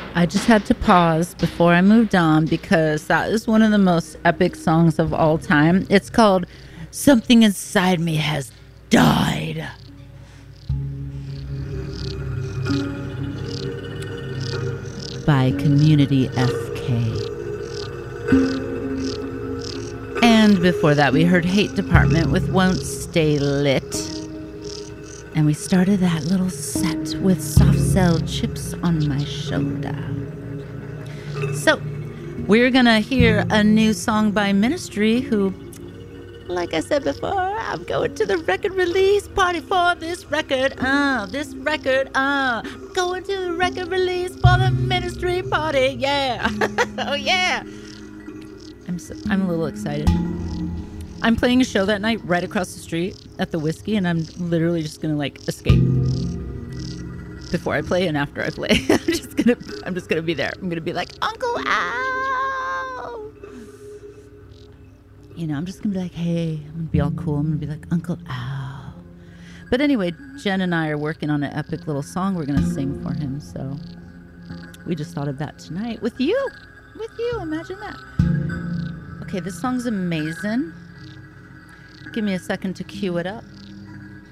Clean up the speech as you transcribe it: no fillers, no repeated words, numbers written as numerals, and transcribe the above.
I just had to pause before I moved on because that is one of the most epic songs of all time. It's called Something Inside Me Has Died. By Community FK. And before that, we heard Hate Department with Won't Stay Lit. And we started that little set with Soft Cell Chips on My Shoulder. So, we're going to hear a new song by Ministry, who, like I said before, I'm going to the record release party for this record. Going to the record release for the Ministry party. Yeah. Oh, yeah. I'm a little excited. I'm playing a show that night right across the street at the Whiskey, and I'm literally just gonna escape before I play and after I play. I'm just gonna be there. I'm gonna be like, Uncle Al. I'm just gonna be like, hey, I'm gonna be all cool. I'm gonna be like, Uncle Al. But anyway, Jen and I are working on an epic little song we're gonna sing for him. So we just thought of that tonight with you. Imagine that. Okay, this song's amazing. Give me a second to cue it up.